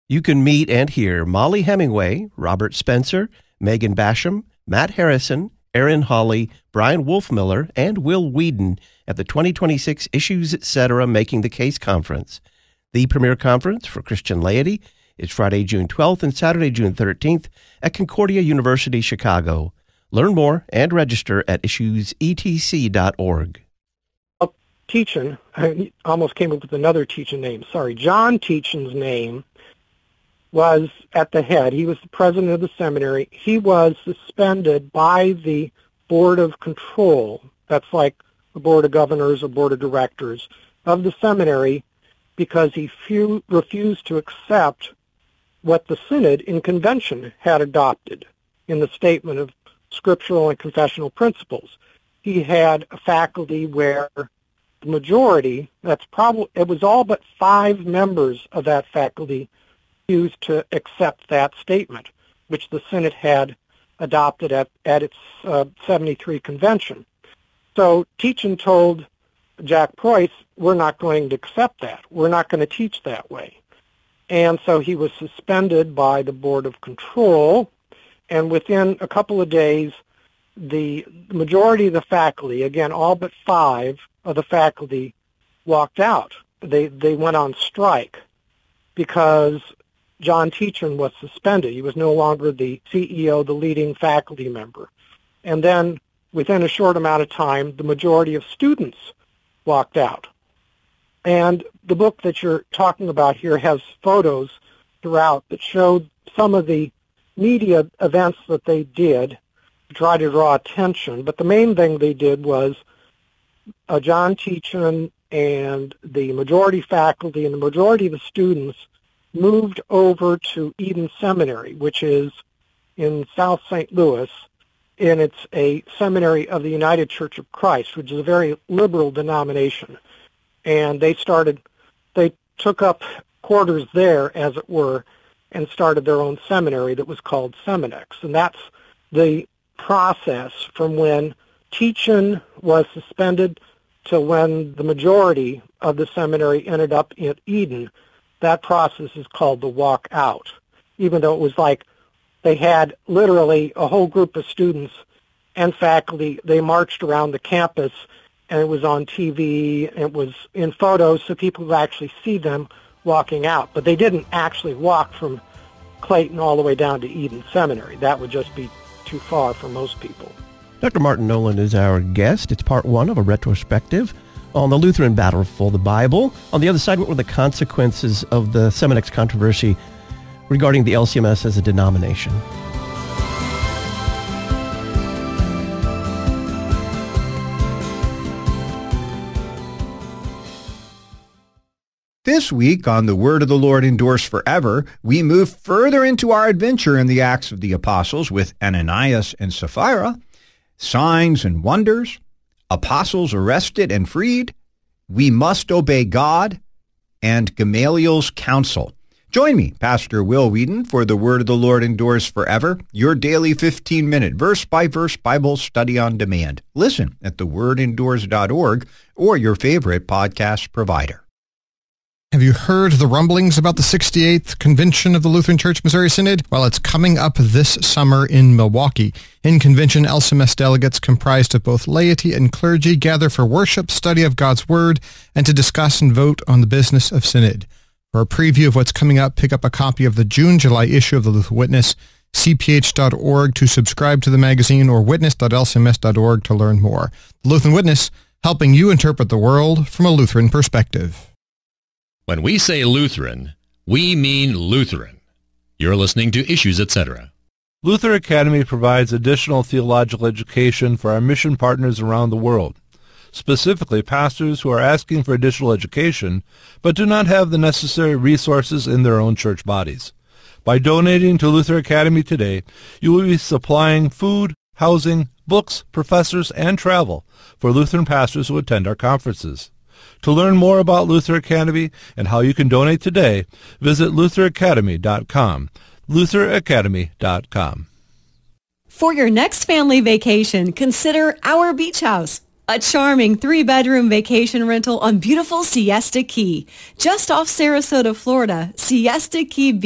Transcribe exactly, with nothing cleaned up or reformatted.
You can meet and hear Molly Hemingway, Robert Spencer, Megan Basham, Matt Harrison, Aaron Hawley, Brian Wolfmiller, and Will Whedon at the twenty twenty-six Issues Etc. Making the Case Conference. The premier conference for Christian laity is Friday, June twelfth and Saturday, June thirteenth at Concordia University, Chicago. Learn more and register at issues e t c dot org. Teachin, I almost came up with another Teachin name. Sorry, John Teachin's name was at the head. He was the president of the seminary. He was suspended by the Board of Control. That's like the Board of Governors or Board of Directors of the seminary because he few, refused to accept what the Synod in Convention had adopted in the Statement of Scriptural and Confessional Principles. He had a faculty where the majority, that's probably, it was all but five members of that faculty refused to accept that statement, which the Synod had adopted at, at its uh, seventy-three convention. So Teachin told Jack Preuss, we're not going to accept that. We're not going to teach that way. And so he was suspended by the Board of Control, and within a couple of days, the majority of the faculty, again, all but five of the faculty, walked out. They they went on strike because John Teachin was suspended. He was no longer the C E O, the leading faculty member. And then within a short amount of time, the majority of students walked out. And the book that you're talking about here has photos throughout that showed some of the media events that they did to try to draw attention. But the main thing they did was uh, John Teachin and the majority faculty and the majority of the students moved over to Eden Seminary, which is in South Saint Louis, and it's a seminary of the United Church of Christ, which is a very liberal denomination. And they started, they took up quarters there, as it were, and started their own seminary that was called Seminex. And that's the process from when Teachin was suspended to when the majority of the seminary ended up at Eden. That process is called the walk out, even though it was like they had literally a whole group of students and faculty. They marched around the campus, and it was on T V, it was in photos, so people could actually see them walking out. But they didn't actually walk from Clayton all the way down to Eden Seminary. That would just be too far for most people. Doctor Martin Nolan is our guest. It's part one of a retrospective on the Lutheran battle for the Bible. On the other side, what were the consequences of the Seminex controversy regarding the L C M S as a denomination? This week on The Word of the Lord Endures Forever, we move further into our adventure in the Acts of the Apostles with Ananias and Sapphira, signs and wonders, apostles arrested and freed, we must obey God, and Gamaliel's counsel. Join me, Pastor Will Whedon, for The Word of the Lord Endures Forever, your daily fifteen-minute verse-by-verse Bible study on demand. Listen at the word endures dot org or your favorite podcast provider. Have you heard the rumblings about the sixty-eighth Convention of the Lutheran Church Missouri Synod? Well, it's coming up this summer in Milwaukee. In convention, L C M S delegates comprised of both laity and clergy gather for worship, study of God's Word, and to discuss and vote on the business of Synod. For a preview of what's coming up, pick up a copy of the June-July issue of the Lutheran Witness, c p h dot org to subscribe to the magazine, or witness dot l c m s dot org to learn more. The Lutheran Witness, helping you interpret the world from a Lutheran perspective. When we say Lutheran, we mean Lutheran. You're listening to Issues Etc. Luther Academy provides additional theological education for our mission partners around the world, specifically pastors who are asking for additional education but do not have the necessary resources in their own church bodies. By donating to Luther Academy today, you will be supplying food, housing, books, professors, and travel for Lutheran pastors who attend our conferences. To learn more about Luther Academy and how you can donate today, visit luther academy dot com. luther academy dot com. For your next family vacation, consider Our Beach House, a charming three-bedroom vacation rental on beautiful Siesta Key. Just off Sarasota, Florida, Siesta Key